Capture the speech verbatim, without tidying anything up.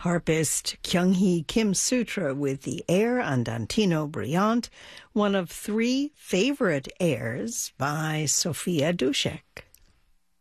Harpist Kyung-hee Kim Sutra with the air Andantino Brillante, one of three favorite airs by Sophia Duszek.